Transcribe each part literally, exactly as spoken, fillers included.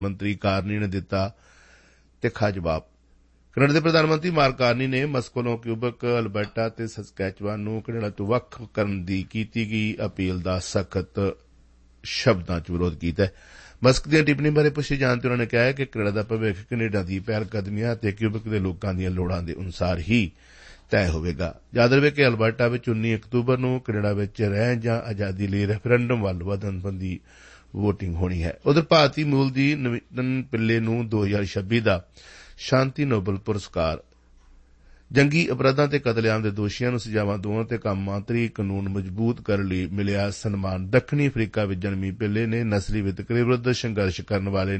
ਮੰਤਰੀ ਕਾਰਨੀ ਨੇ ਦਿੱਤਾ ਤਿੱਖਾ ਜਵਾਬ। ਕੈਨੇਡਾ ਦੇ ਪ੍ਰਧਾਨ ਮੰਤਰੀ ਮਾਰਕ ਕਾਰਨੀ ਨੇ ਮਸਕ ਵੱਲੋਂ ਕਿਊਬਕ, ਅਲਬਰਟਾ ਤੇ ਸਸਕੈਚਵਾਨ ਨੂੰ ਕੈਨੇਡਾ ਤੋਂ ਵੱਖ ਕਰਨ ਦੀ ਕੀਤੀ ਗਈ ਅਪੀਲ ਦਾ ਸਖਤ ਸ਼ਬਦਾਂ ਚ ਵਿਰੋਧ ਕੀਤਾ ਹੈ। ਮਸਕ ਦੀਆਂ ਟਿੱਪਣੀ ਬਾਰੇ ਪੁੱਛੇ ਜਾਣ ਤੇ ਉਨ੍ਹਾਂ ਨੇ ਕਿਹਾ ਕਿ ਕੈਨੇਡਾ ਦਾ ਭਵਿੱਖ ਕੈਨੇਡਾ ਦੀ ਪਹਿਲਕਦਮੀਆਂ ਅਤੇ ਕਿਊਬਕ ਦੇ ਲੋਕਾਂ ਦੀਆਂ ਲੋੜਾਂ ਦੇ ਅਨੁਸਾਰ ਹੀ ਤੈਅ ਹੋਵੇਗਾ। ਯਾਦ ਰਵੇ ਕਿ ਅਲਬਰਟਾ ਵਿੱਚ ਉੱਨੀ ਅਕਤੂਬਰ ਨੂੰ ਕੈਨੇਡਾ ਵਿੱਚ ਰਹਿਣ ਜਾਂ ਆਜ਼ਾਦੀ ਲਈ ਰੈਫਰੈਂਡਮ ਵੱਲ ਵਧਣ ਸੰਬੰਧੀ ਵੋਟਿੰਗ ਹੋਣੀ ਹੈ। ਉਧਰ ਭਾਰਤੀ ਮੂਲ ਦੀ ਨਵੀਨ ਪਿੱਲੇ ਨੂੰ ਦੋ ਹਜ਼ਾਰ ਛੱਬੀ ਦਾ ਸ਼ਾਂਤੀ ਨੋਬਲ ਪੁਰਸਕਾਰ, ਜੰਗੀ ਅਪਰਾਧਾਂ ਤੇ ਕਤਲੇਆਮ ਦੇ ਦੋਸ਼ੀਆਂ ਨੂੰ ਸਜ਼ਾਵਾਂ ਦਿਵਾਉਣ ਤੇ ਕੌਮਾਂਤਰੀ ਕਾਨੂੰਨ ਮਜ਼ਬੂਤ ਕਰਨ ਲਈ ਮਿਲਿਆ ਸਨਮਾਨ। ਦੱਖਣੀ ਅਫਰੀਕਾ ਵਿੱਚ ਜਨਮੀ ਪਿੱਲੇ ਨੇ ਨਸਲੀ ਵਿਤਕਰੇ ਵਿਰੁੱਧ ਸੰਘਰਸ਼ ਕਰਨ ਵਾਲੇ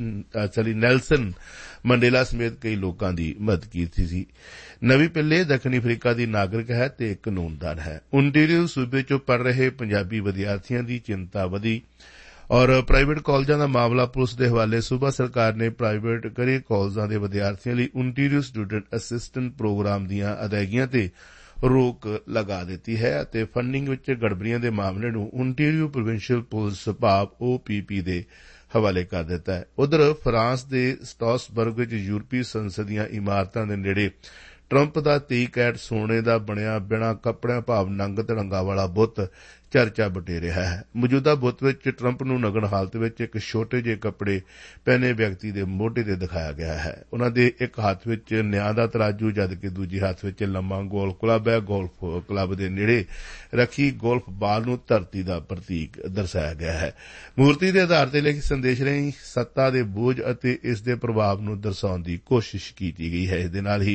ਨੈਲਸਨ ਮੰਡੇਲਾ ਸਮੇਤ ਕਈ ਲੋਕਾਂ ਦੀ ਮਦਦ ਕੀਤੀ ਸੀ। ਨਵੀਂ ਪਿੱਲੇ ਦੱਖਣੀ ਅਫਰੀਕਾ ਦੀ ਨਾਗਰਿਕ ਹੈ ਤੇ ਕਾਨੂੰਨਦਾਨ ਹੈ। ਓਨਟਾਰੀਓ ਸੂਬੇ ਚੋਂ ਪੜ੍ਹ ਰਹੇ ਪੰਜਾਬੀ ਵਿਦਿਆਰਥੀਆਂ ਦੀ ਚਿੰਤਾ ਵਧੀ ਔਰ ਪ੍ਰਾਈਵੇਟ ਕਾਲਜਾਂ ਦਾ ਮਾਮਲਾ ਪੁਲਿਸ ਦੇ ਹਵਾਲੇ। ਸੂਬਾ ਸਰਕਾਰ ਨੇ ਪ੍ਰਾਈਵੇਟ ਕਰੀਅਰ ਕਾਲਜਾਂ ਦੇ ਵਿਦਿਆਰਥੀਆਂ ਲਈ ਓਨਟਾਰੀਓ ਸਟੂਡੈਂਟ ਅਸਿਸਟੈਂਟ ਪ੍ਰੋਗਰਾਮ ਦੀਆਂ ਅਦਾਇਗੀਆਂ ਤੇ ਰੋਕ ਲਗਾ ਦਿੱਤੀ ਹੈ ਅਤੇ ਫੰਡਿੰਗ ਵਿੱਚ ਗੜਬੜੀਆਂ ਦੇ ਮਾਮਲੇ ਨੂੰ ਓਨਟਾਰੀਓ ਪ੍ਰੋਵਿੰਸ਼ੀਅਲ ਪੁਲਿਸ ਵਿਭਾਗ ਓ ਪੀ ਪੀ ਦੇ ਹਵਾਲੇ ਕਰ ਦਿੱਤਾ ਹੈ। ਉਧਰ ਫਰਾਂਸ ਦੇ ਸਟ੍ਰਾਸਬਰਗ ਵਿੱਚ ਯੂਰਪੀ ਸੰਸਦ ਦੀਆਂ ਇਮਾਰਤਾਂ ਦੇ ਨੇੜੇ ਟਰੰਪ ਦਾ ਤੇਈ ਕੈਰਟ ਸੋਨੇ ਦਾ ਬਣਿਆ ਬਿਨਾਂ ਕੱਪੜਿਆਂ ਭਾਵ ਨੰਗ ਧੜੰਗਾ ਵਾਲਾ ਬੁੱਤ ਚਰਚਾ ਬਟੇ ਰਿਹਾ ਹੈ। ਮੌਜੂਦਾ ਬੁੱਤ ਵਿੱਚ ਟਰੰਪ ਨੂੰ ਨਗਨ ਹਾਲਤ ਵਿੱਚ ਇੱਕ ਛੋਟੇ ਜਿਹੇ ਕੱਪੜੇ ਪਹਿਨੇ ਵਿਅਕਤੀ ਦੇ ਮੋਢੇ ਤੇ ਦਿਖਾਇਆ ਗਿਆ ਹੈ। ਉਨ੍ਹਾਂ ਦੇ ਇੱਕ ਹੱਥ ਵਿੱਚ ਨਿਆਂ ਦਾ ਤਰਾਜੂ ਜਦਕਿ ਦੂਜੇ ਹੱਥ ਵਿੱਚ ਲੰਮਾ ਗੋਲਫ ਕਲੱਬ ਹੈ। ਗੋਲਫ ਕਲੱਬ ਦੇ ਨੇੜੇ ਰੱਖੀ ਗੋਲਫ ਬਾਲ ਨੂੰ ਧਰਤੀ ਦਾ ਪ੍ਰਤੀਕ ਦਰਸਾਇਆ ਗਿਆ ਹੈ। ਮੂਰਤੀ ਦੇ ਆਧਾਰ ਤੇ ਲਿਖੇ ਸੰਦੇਸ਼ ਰਾਹੀਂ ਸੱਤਾ ਦੇ ਬੋਝ ਅਤੇ ਇਸ ਦੇ ਪ੍ਰਭਾਵ ਨੂੰ ਦਰਸਾਉਣ ਦੀ ਕੋਸ਼ਿਸ਼ ਕੀਤੀ ਗਈ ਹੈ। ਇਸ ਦੇ ਨਾਲ ਹੀ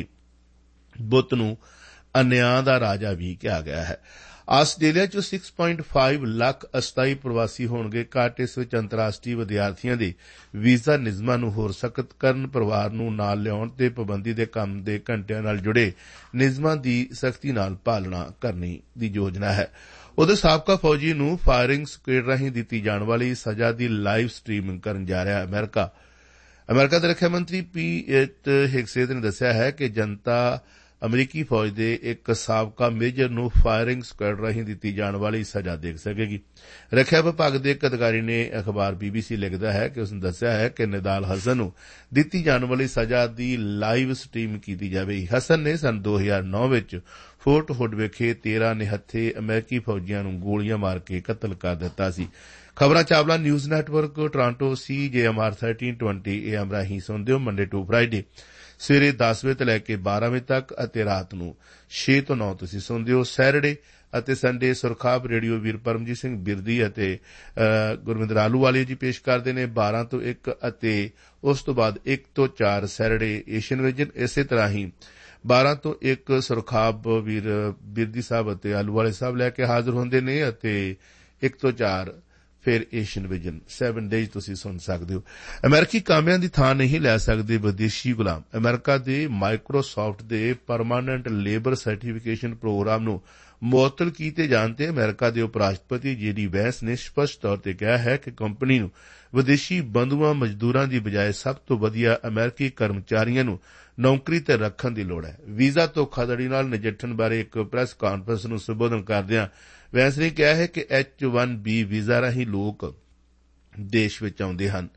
ਬੁੱਤ ਨੂੰ ਅਨਿਆਂ ਦਾ ਰਾਜਾ ਵੀ ਕਿਹਾ ਗਿਆ ਹੈ। ਆਸਟ੍ਰੇਲੀਆ ਚ ਛੇ ਪੁਆਇੰਟ ਪੰਜ ਲੱਖ ਅਸਥਾਈ ਪ੍ਰਵਾਸੀ ਹੋਣਗੇ ਘੱਟ। ਇਸ ਵਿੱਚ ਅੰਤਰਰਾਸ਼ਟਰੀ ਵਿਦਿਆਰਥੀਆਂ ਦੇ ਵੀਜ਼ਾ ਨਿਯਮਾਂ ਨੂੰ ਹੋਰ ਸਖਤ ਕਰਨ, ਪਰਿਵਾਰ ਨੂੰ ਨਾਲ ਲਿਆਉਣ ਤੇ ਪਾਬੰਦੀ ਦੇ ਕੰਮ ਦੇ ਘੰਟਿਆਂ ਨਾਲ ਜੁੜੇ ਨਿਯਮਾਂ ਦੀ ਸਖਤੀ ਨਾਲ ਪਾਲਣਾ ਕਰਨੀ ਦੀ ਯੋਜਨਾ ਹੈ। ਉਧਰ ਸਾਬਕਾ ਫੌਜੀ ਨੂੰ ਫਾਇਰਿੰਗ ਸਕੁਐਡ ਰਾਹੀਂ ਦਿੱਤੀ ਜਾਣ ਵਾਲੀ ਸਜ਼ਾ ਦੀ ਲਾਈਵ ਸਟ੍ਰੀਮਿੰਗ ਕਰਨ ਜਾ ਰਿਹਾ ਅਮਰੀਕਾ। ਅਮਰੀਕਾ ਦੇ ਰੱਖਿਆ ਮੰਤਰੀ ਪੀਟ ਹੈਗਸੇਥ ਨੇ ਦੱਸਿਆ ਹੈ ਕਿ ਜਨਤਾ ਅਮਰੀਕੀ ਫੌਜ ਦੇ ਇੱਕ ਸਾਬਕਾ ਮੇਜਰ ਨੂੰ ਫਾਇਰਿੰਗ ਸਕੁਐਡ ਰਾਹੀਂ ਦਿੱਤੀ ਜਾਣ ਵਾਲੀ ਸਜ਼ਾ ਦੇਖ ਸਕੇਗੀ। ਰੱਖਿਆ ਵਿਭਾਗ ਦੇ ਇੱਕ ਅਧਿਕਾਰੀ ਨੇ ਅਖਬਾਰ ਬੀ ਬੀ ਸੀ ਲਿਖਦਾ ਹੈ ਕਿ ਉਸਨੇ ਦੱਸਿਆ ਹੈ ਕਿ ਨਿਦਾਲ ਹਸਨ ਨੂੰ ਦਿੱਤੀ ਜਾਣ ਵਾਲੀ ਸਜ਼ਾ ਦੀ ਲਾਈਵ ਸਟ੍ਰੀਮ ਕੀਤੀ ਜਾਵੇਗੀ। ਹਸਨ ਨੇ ਸੰਨ ਦੋ ਹਜ਼ਾਰ ਨੌ ਵਿੱਚ ਫੋਰਟ ਹੁੱਡ ਵਿਖੇ ਤੇਰਾਂ ਨਿਹੱਥੇ ਅਮਰੀਕੀ ਫੌਜੀਆਂ ਨੂੰ ਗੋਲੀਆਂ ਮਾਰ ਕੇ ਕਤਲ ਕਰ ਦਿੱਤਾ ਸੀ। ਖਬਰਾਂ ਚਾਵਲਾ ਨਿਊਜ਼ ਨੈਟਵਰਕ ਟੋਰਾਂਟੋ ਸੀ ਜੇ M R thirteen twenty A M ਰਾਹੀਂ ਸੁਣਦੇ ਹੋ। ਮੰਡੇ ਟੂ ਫਰਾਈਡੇ ਸਵੇਰੇ ਦਸ ਵਜੇ ਤੋਂ ਲੈ ਕੇ ਬਾਰਾਂ ਵਜੇ ਤੱਕ ਅਤੇ ਰਾਤ ਨੂੰ ਛੇ ਤੋਂ ਨੌ ਤੁਸੀਂ ਸੁਣਦੇ ਹੋ। ਸੈਟਰਡੇ ਅਤੇ ਸੰਡੇ ਸੁਰਖਾਬ ਰੇਡੀਓ ਵੀਰ ਪਰਮਜੀਤ ਸਿੰਘ ਬਿਰਦੀ ਅਤੇ ਗੁਰਵਿੰਦਰ ਆਲੂਵਾਲੀਆ ਜੀ ਪੇਸ਼ ਕਰਦੇ ਨੇ ਬਾਰਾਂ ਤੋਂ ਇੱਕ ਅਤੇ ਉਸ ਤੋਂ ਬਾਅਦ ਇੱਕ ਤੋਂ ਚਾਰ ਸੈਟਰਡੇ ਏਸ਼ੀਅਨ ਵਿਜ਼ਨ। ਇਸੇ ਤਰ੍ਹਾਂ ਹੀ ਬਾਰਾਂ ਤੋਂ ਇੱਕ ਸੁਰਖਾਬ ਵੀਰ ਬਿਰਦੀ ਸਾਹਿਬ ਅਤੇ ਆਲੂਵਾਲੇ ਸਾਹਿਬ ਲੈ ਕੇ ਹਾਜ਼ਰ ਹੁੰਦੇ ਨੇ ਅਤੇ ਇੱਕ ਤੋਂ ਚਾਰ ਫਿਰ ਏਸ਼ੀਅਨ ਵਿਜ਼ਨ ਸੈਵਨ ਡੇਜ਼ ਤੁਸੀਂ ਸੁਣ ਸਕਦੇ ਹੋ। ਅਮਰੀਕੀ ਕਾਮਿਆਂ ਦੀ ਥਾਂ ਨਹੀਂ ਲੈ ਸਕਦੇ ਵਿਦੇਸ਼ੀ ਗੁਲਾਮ। ਅਮਰੀਕਾ ਦੇ ਮਾਈਕਰੋਸਾਫਟ ਦੇ ਪਰਮਾਨੈਂਟ ਲੇਬਰ ਸਰਟੀਫਿਕੇਸ਼ਨ ਪ੍ਰੋਗਰਾਮ ਨੂੰ ਮੁਅੱਤਲ ਕੀਤੇ ਜਾਣ ਤੇ ਅਮਰੀਕਾ ਦੇ ਉਪ ਰਾਸ਼ਟਰਪਤੀ ਜੇ ਡੀ ਵੈਂਸ ਨੇ ਸਪਸ਼ਟ ਤੌਰ ਤੇ ਕਿਹਾ ਹੈ ਕਿ ਕੰਪਨੀ ਨੂੰ ਵਿਦੇਸ਼ੀ ਬੰਧੂਆਂ ਮਜ਼ਦੂਰਾਂ ਦੀ ਬਜਾਏ ਸਭ ਤੋਂ ਵਧੀਆ ਅਮਰੀਕੀ ਕਰਮਚਾਰੀਆਂ ਨੂੰ ਨੌਕਰੀ ਤੇ ਰੱਖਣ ਦੀ ਲੋੜ ਹੈ। ਵੀਜ਼ਾ ਧੋਖਾਧੜੀ ਨਾਲ ਨਜਿੱਠਣ ਬਾਰੇ ਇੱਕ ਪ੍ਰੈਸ ਕਾਨਫਰੰਸ ਨੂੰ ਸੰਬੋਧਨ ਕਰਦਿਆਂ ਵੈਂਸ ਨੇ ਕਿਹਾ ਹੈ ਕਿ ਐਚ ਵਨ ਬੀ ਵੀਜ਼ਾ ਰਾਹੀਂ ਲੋਕ ਦੇਸ਼ ਵਿੱਚ ਆਉਂਦੇ ਹਨ।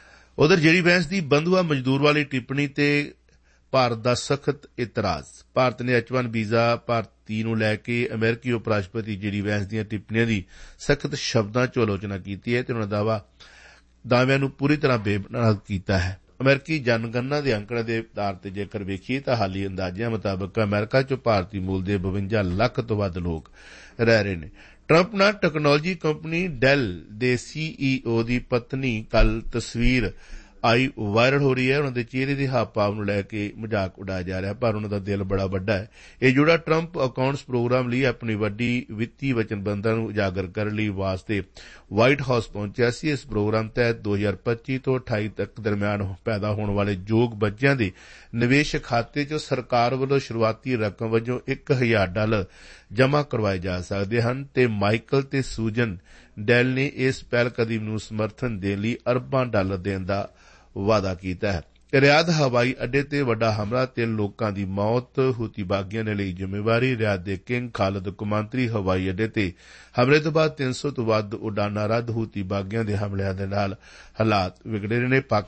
ਉਧਰ ਜਿਹੜੀ ਵੈਂਸ ਦੀ ਬੰਧੂਆ ਮਜ਼ਦੂਰ ਵਾਲੀ ਟਿੱਪਣੀ ਤੇ ਭਾਰਤ ਦਾ ਸਖਤ ਇਤਰਾਜ਼। ਭਾਰਤ ਨੇ ਐਚ ਵਨ ਵੀਜ਼ਾ ਭਾਰਤੀ ਨੂੰ ਲੈ ਕੇ ਅਮਰੀਕੀ ਉਪ ਰਾਸ਼ਟਰਪਤੀ ਜੇ ਡੀ ਵੈਂਸ ਦੀਆਂ ਟਿੱਪਣੀਆਂ ਦੀ ਸਖਤ ਸ਼ਬਦਾਂ ਚ ਆਲੋਚਨਾ ਕੀਤੀ ਹੈ ਤੇ ਉਨ੍ਹਾਂ ਦਾਅਵਾ ਦਾਅਵਿਆਂ ਨੂੰ ਪੂਰੀ ਤਰ੍ਹਾਂ ਬੇਬੁਨਿਆਦ ਕੀਤਾ ਹੈ। ਅਮਰੀਕੀ ਜਨਗਣਨਾ ਦੇ ਅੰਕੜੇ ਦੇ ਆਧਾਰ ਤੇ ਜੇਕਰ ਵੇਖੀਏ ਤਾਂ ਹਾਲੀ ਅੰਦਾਜ਼ਿਆਂ ਮੁਤਾਬਕ ਅਮਰੀਕਾ ਚ ਭਾਰਤੀ ਮੂਲ ਦੇ ਬਵੰਜਾ ਲੱਖ ਤੋਂ ਵੱਧ ਲੋਕ ਰਹਿ ਰਹੇ ਨੇ। ਟਰੰਪ ਨਾਲ ਟੈਕਨੋਲੋਜੀ ਕੰਪਨੀ ਡੈਲ ਦੇ ਸੀ ਈ ਓ ਦੀ ਪਤਨੀ ਕੱਲ ਤਸਵੀਰ ਆਈ ਵਾਇਰਲ ਹੋ ਰਹੀ ਹੈ। ਉਨ੍ਹਾਂ ਦੇ ਚਿਹਰੇ ਦੇ ਹਾਵ ਭਾਵ ਨੂੰ ਲੈ ਕੇ ਮਜ਼ਾਕ ਉਡਾਇਆ ਜਾ ਰਿਹਾ ਪਰ ਉਨ੍ਹਾਂ ਦਾ ਦਿਲ ਬੜਾ ਵੱਡਾ ਹੈ। ਇਹ ਜੋੜਾ ਟਰੰਪ ਅਕਾਊਂਟਸ ਪ੍ਰੋਗਰਾਮ ਲਈ ਆਪਣੀ ਵੱਡੀ ਵਿੱਤੀ ਵਚਨਬੱਧਤਾ ਨੂੰ ਉਜਾਗਰ ਕਰਨ ਲਈ ਵਾਸਤੇ ਵਾਈਟ ਹਾਊਸ ਪਹੁੰਚਿਆ ਸੀ। ਇਸ ਪ੍ਰੋਗਰਾਮ ਤਹਿਤ ਦੋ ਹਜ਼ਾਰ ਪੱਚੀ ਤੋਂ ਅਠਾਈ ਤੱਕ ਦਰਮਿਆਨ ਪੈਦਾ ਹੋਣ ਵਾਲੇ ਯੋਗ ਬੱਚਿਆਂ ਦੇ ਨਿਵੇਸ਼ ਖਾਤੇ ਚ ਸਰਕਾਰ ਵੱਲੋਂ ਸ਼ੁਰੂਆਤੀ ਰਕਮ ਵਜੋਂ ਇੱਕ ਹਜ਼ਾਰ ਡਾਲਰ ਜਮ੍ਹਾਂ ਕਰਵਾਏ ਜਾ ਸਕਦੇ ਹਨ ਤੇ ਮਾਈਕਲ ਤੇ ਸੂਜਨ ਡੈਲ ਨੇ ਇਸ ਪਹਿਲਕਦਮੀ ਨੂੰ ਸਮਰਥਨ ਦੇਣ ਲਈ ਅਰਬਾਂ ਡਾਲਰ ਦੇਣ ਦਾ ਵਾਅਦਾ ਕੀਤਾ ਹੈ। ਰਿਆਦ ਹਵਾਈ ਅੱਡੇ ਤੇ ਵੱਡਾ ਹਮਲਾ, ਤਿੰਨ ਲੋਕਾਂ ਦੀ ਮੌਤ। ਹੂਤੀ ਬਾਗੀਆਂ ਨੇ ਲਈ ਜ਼ਿੰਮੇਵਾਰੀ। ਰਿਆਦ ਦੇ ਕਿੰਗ ਖਾਲਦ ਕੌਮਾਂਤਰੀ ਹਵਾਈ ਅੱਡੇ ਤੇ ਹਮਲੇ ਤੋਂ ਬਾਅਦ ਤਿੰਨ ਸੌ ਤੋਂ ਵੱਧ ਉਡਾਨਾਂ ਰੱਦ। ਹੂਤੀ ਬਾਗੀਆਂ ਦੇ ਹਮਲਿਆਂ ਦੇ ਨਾਲ ਹਾਲਾਤ ਵਿਗੜੇ ਨੇ।